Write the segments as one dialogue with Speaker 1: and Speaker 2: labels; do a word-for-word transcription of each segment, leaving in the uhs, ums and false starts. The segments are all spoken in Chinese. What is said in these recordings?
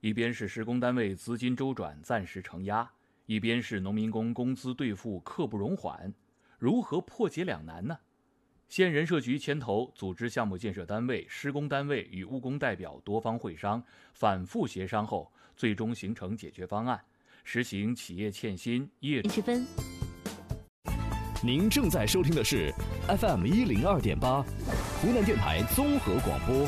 Speaker 1: 一边是施工单位资金周转暂时承压，一边是农民工工资兑付刻不容缓，如何破解两难呢？县人社局牵头组织项目建设单位、施工单位与务工代表多方会商，反复协商后，最终形成解决方案，实行企业欠薪业主分。
Speaker 2: 您正在收听的是 F M 一零二点八，湖南电台综合广播。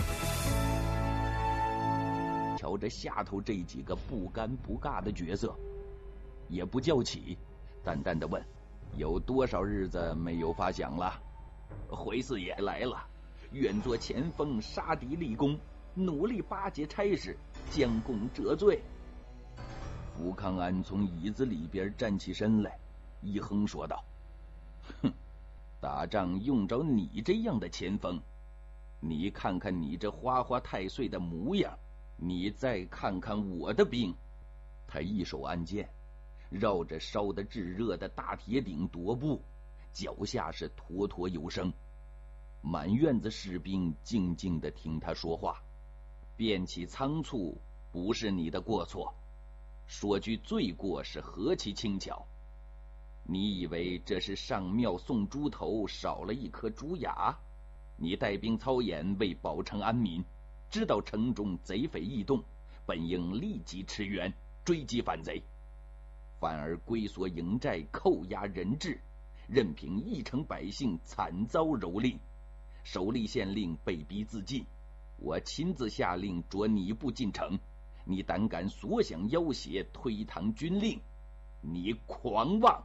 Speaker 3: 瞧着下头这几个不尴不尬的角色，也不叫起，淡淡的问：“有多少日子没有发饷了？”回四爷来了，愿做前锋，杀敌立功，努力巴结差事，将功折罪。福康安从椅子里边站起身来，一哼说道：“哼，打仗用着你这样的前锋，你看看你这花花太岁的模样，你再看看我的兵。”他一手按剑，绕着烧得炙热的大铁鼎踱步，脚下是坨坨有声。满院子士兵静静地听他说话，变起仓促不是你的过错，说句罪过是何其轻巧。你以为这是上庙送猪头少了一颗猪牙？你带兵操演为保城安民，知道城中贼匪异动，本应立即驰援追击反贼，反而龟缩营寨，扣押人质，任凭一城百姓惨遭蹂躏，首立县令被逼自尽，我亲自下令捉你部进城，你胆敢所想要挟，推搪军令，你狂妄！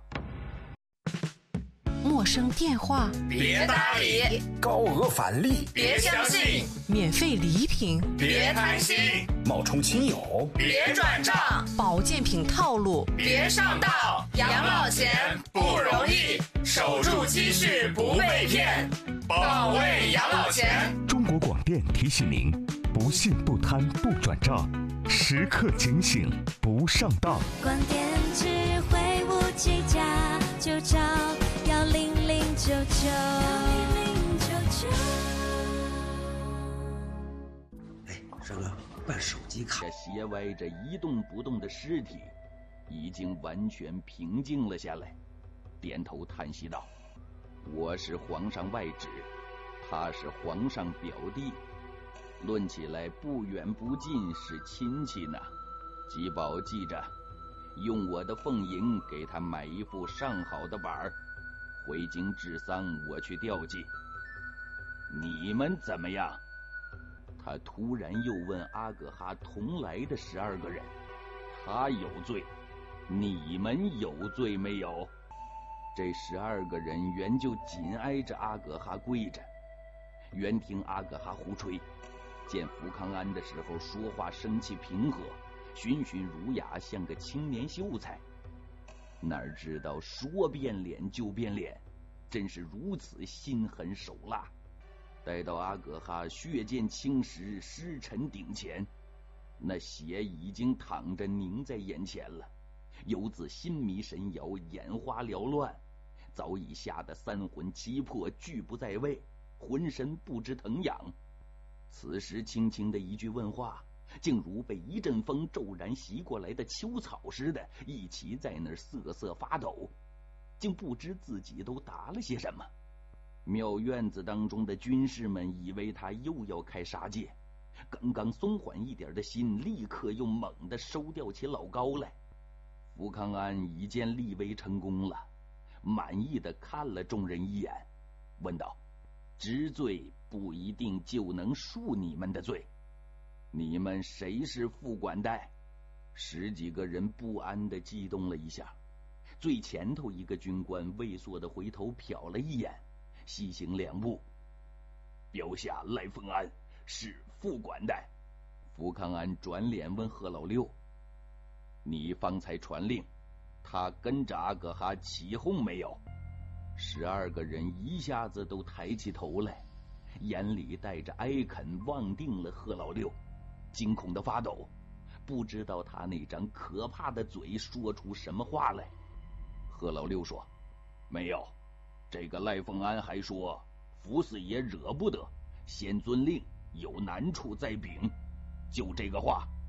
Speaker 4: 陌生电话
Speaker 5: 别搭理，
Speaker 6: 高额返利
Speaker 5: 别相信，
Speaker 4: 免费礼品
Speaker 5: 别贪心，
Speaker 6: 冒充亲友
Speaker 5: 别转账，
Speaker 4: 保健品套路
Speaker 5: 别上当。养老钱不容易，守住积蓄不被骗，保卫养老钱。
Speaker 7: 中国广电提醒您：不信不贪不转账，时刻警醒不上当。
Speaker 8: 广电智慧无计价，就找幺零零九九。
Speaker 9: 哎，帅哥，办手机卡。
Speaker 3: 斜歪着一动不动的尸体已经完全平静了下来，点头叹息道：“我是皇上外侄，他是皇上表弟，论起来不远不近，是亲戚呢。吉宝记着，用我的俸银给他买一副上好的碗儿，回京治丧我去吊祭。你们怎么样？”他突然又问阿葛哈同来的十二个人：“他有罪，你们有罪没有？”这十二个人原就紧挨着阿葛哈跪着，原听阿葛哈胡吹，见福康安的时候说话生气平和，循循儒雅，像个青年秀才。哪知道说变脸就变脸，真是如此心狠手辣。待到阿葛哈血溅青石，尸沉顶前，那血已经淌着凝在眼前了，游子心迷神摇，眼花缭乱，早已吓得三魂七魄俱不在位，浑身不知疼痒。此时轻轻的一句问话，竟如被一阵风骤然袭过来的秋草似的，一齐在那儿瑟瑟发抖，竟不知自己都答了些什么。庙院子当中的军士们以为他又要开杀戒，刚刚松缓一点的心立刻又猛地收吊起老高来。福康安已见立威成功了，满意的看了众人一眼，问道：“知罪不一定就能恕你们的罪，你们谁是副管带？”十几个人不安的激动了一下，最前头一个军官畏缩的回头瞟了一眼，西行两步：“标下赖凤安是副管带。”福康安转脸问贺老六：“你方才传令，他跟着阿葛哈起哄没有？”十二个人一下子都抬起头来，眼里带着哀恳，望定了贺老六，惊恐的发抖，不知道他那张可怕的嘴说出什么话来。贺老六说：“没有，这个赖凤安还说福四爷惹不得，先遵令，有难处再禀，就这个话。”